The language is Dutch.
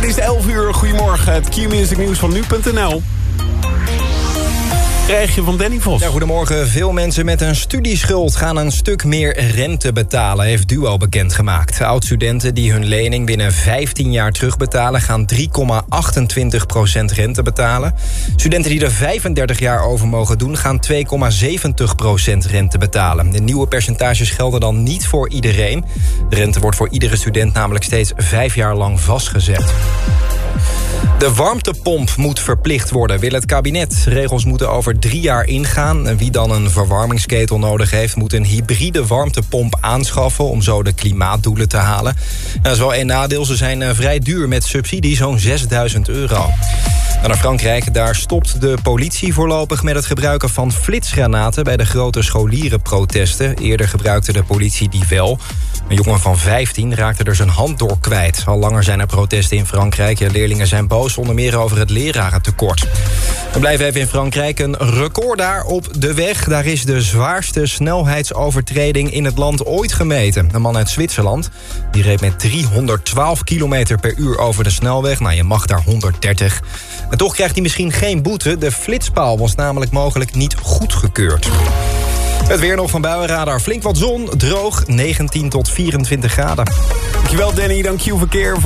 Het is 11 uur. Goedemorgen. Het Q-music nieuws van nu.nl. Krijg je van Danny Vos. Ja, goedemorgen. Veel mensen met een studieschuld gaan een stuk meer rente betalen, heeft Duo bekendgemaakt. Oud-studenten die hun lening binnen 15 jaar terugbetalen gaan 3,28% rente betalen. Studenten die er 35 jaar over mogen doen gaan 2,70% rente betalen. De nieuwe percentages gelden dan niet voor iedereen. De rente wordt voor iedere student namelijk steeds 5 jaar lang vastgezet. De warmtepomp moet verplicht worden, wil het kabinet. Regels moeten over 3 jaar ingaan. En wie dan een verwarmingsketel nodig heeft, moet een hybride warmtepomp aanschaffen om zo de klimaatdoelen te halen. En dat is wel één nadeel, ze zijn vrij duur met subsidie, zo'n €6.000. En naar Frankrijk, daar stopt de politie voorlopig met het gebruiken van flitsgranaten bij de grote scholierenprotesten. Eerder gebruikte de politie die wel. Een jongen van 15 raakte er zijn hand door kwijt. Al langer zijn er protesten in Frankrijk. Ja, leerlingen zijn boos, onder meer over het lerarentekort. We blijven even in Frankrijk. Een record daar op de weg. Daar is de zwaarste snelheidsovertreding in het land ooit gemeten. Een man uit Zwitserland die reed met 312 km per uur over de snelweg. Nou, je mag daar 130. En toch krijgt hij misschien geen boete. De flitspaal was namelijk mogelijk niet goedgekeurd. Het weer nog van Buienradar. Flink wat zon, droog, 19 tot 24 graden. Dankjewel Danny, dank je verkeer.